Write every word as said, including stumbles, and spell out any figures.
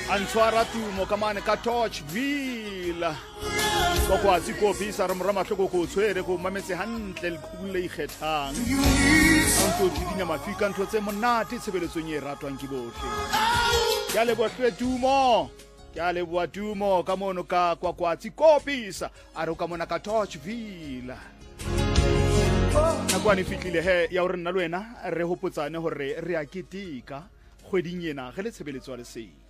Antshwara tumo ka mane ka Torchville go kwa tsikopi sa re morama hloko go tshwere go mametse hantle le khubule ikgethang antso didinya mafika ntho tse monate tshebeletsong e ratwang ke bohle ya le bohle tumo ya le bua tumo ka mono ka kwa kwa tsikopi sa a re ka mona ka Torchville na kwa ni fitlile he ya hore nna le wena re hopotsane hore re a ketika kgweding ena ge le tshebeletso le sei